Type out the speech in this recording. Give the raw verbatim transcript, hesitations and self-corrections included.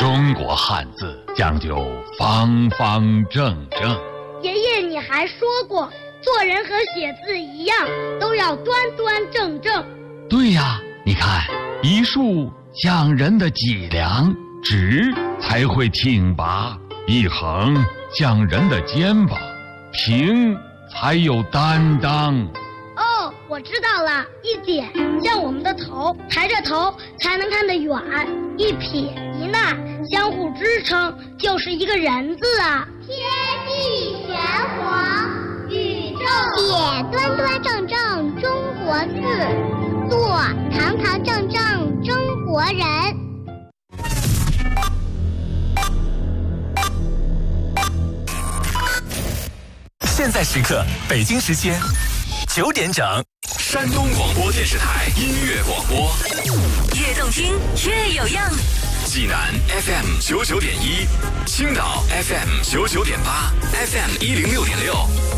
中国汉字讲究方方正正。 爷爷，你还说过，做人和写字一样，都要端端正正。 对呀，你看，一竖像人的脊梁，直才会挺拔；一横像人的肩膀，平才有担当。 哦，我知道了，一点像我们的头，抬着头才能看得远；一撇一捺相互支撑，就是一个人字啊。 天地玄黄，宇宙写端端正正中国字，做堂堂正正中国人。 现在时刻，北京时间九点整， 山东广播电视台音乐广播， 越动听越有样。 济南 F M 九九点一，青岛 F M 九九点八 ，F M 一零六点六。